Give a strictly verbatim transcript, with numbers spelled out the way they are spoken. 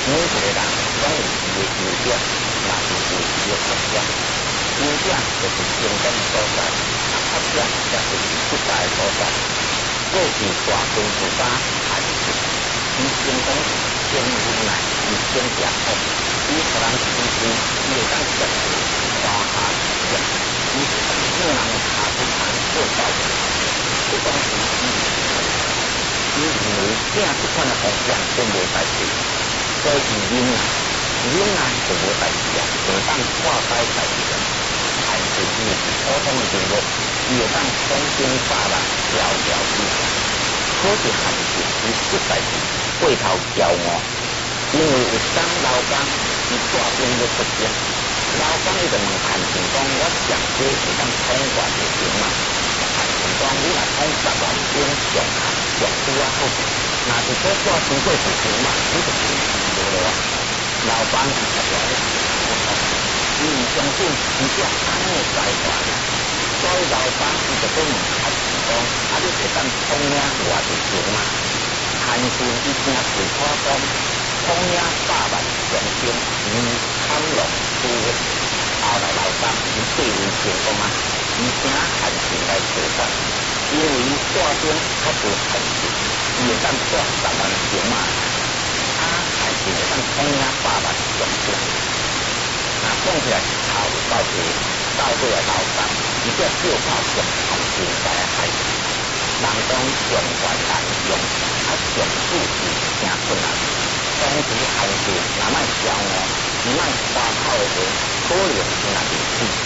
每一个人拢有伊的优点，也是有伊的缺点。优点就是成功的所在，啊，缺点则就是失败的所在。过去大军自打还是伊成功先忍耐，伊先吃苦，伊互人支持，伊会当接受花下之业，伊是让人下出盘做到的。这当时伊认为这样这款的方向都无代志，所以伊忍耐，忍耐就无代志啊，就当化解代志啊。但是伊是普通的人物，伊会当通天法力，条条之下。可是汉是伊实在是过头骄傲，因为有当老板伊带兵要出征，老板伊就问汉信讲：我上街是当统管就行嘛？汉信讲：你若统十万兵上下上拄啊好，若是说带军过就行嘛？你就平时无咯。老板伊实在是不同，伊毋相信伊只安尼才华，所以老板伊就去问汉信讲：啊，你会当统领偌济兵嘛？汉信伊听自夸讲，统领百万将军，伊堪龙出月。后来老板伊对伊成功啊，伊请汉信来做法，因为伊带兵较做汉信，伊会当带十万兵马，啊，汉信会当统领百万将军。那讲起来是头到尾，到尾的老板，伊只小炮将汉信来害死。人讲上患难用，啊上处是真困难。当时汉信若莫骄傲，伊莫花口的话，可能真也离死。